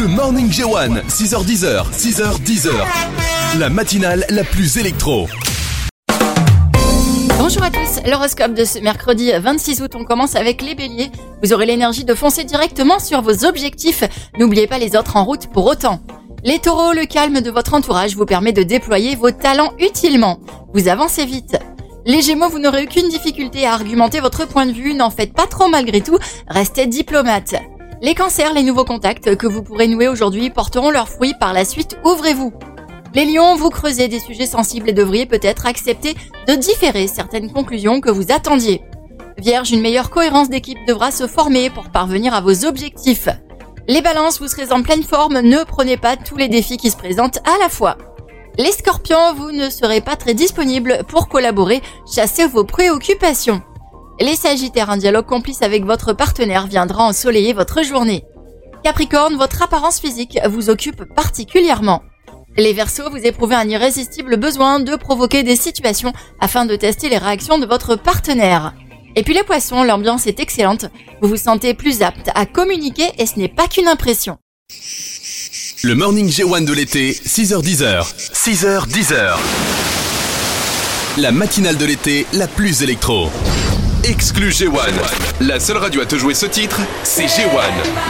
Le Morning J1, 6h10h, 6h10h. La matinale la plus électro. Bonjour à tous, l'horoscope de ce mercredi 26 août, on commence avec les béliers. Vous aurez l'énergie de foncer directement sur vos objectifs, n'oubliez pas les autres en route pour autant. Les taureaux, le calme de votre entourage vous permet de déployer vos talents utilement. Vous avancez vite. Les gémeaux, vous n'aurez aucune difficulté à argumenter votre point de vue, n'en faites pas trop malgré tout, restez diplomate. Les cancers, les nouveaux contacts que vous pourrez nouer aujourd'hui porteront leurs fruits par la suite, ouvrez-vous. Les lions, vous creusez des sujets sensibles et devriez peut-être accepter de différer certaines conclusions que vous attendiez. Vierge, une meilleure cohérence d'équipe devra se former pour parvenir à vos objectifs. Les balances, vous serez en pleine forme, ne prenez pas tous les défis qui se présentent à la fois. Les scorpions, vous ne serez pas très disponibles pour collaborer, chassez vos préoccupations. Les sagittaires, un dialogue complice avec votre partenaire viendra ensoleiller votre journée. Capricorne, votre apparence physique vous occupe particulièrement. Les Verseaux, vous éprouvez un irrésistible besoin de provoquer des situations afin de tester les réactions de votre partenaire. Et puis les Poissons, l'ambiance est excellente, vous vous sentez plus apte à communiquer et ce n'est pas qu'une impression. Le Morning J1 de l'été, 6h10h. 6h10h. La matinale de l'été la plus électro. Exclu J1. La seule radio à te jouer ce titre, c'est J1.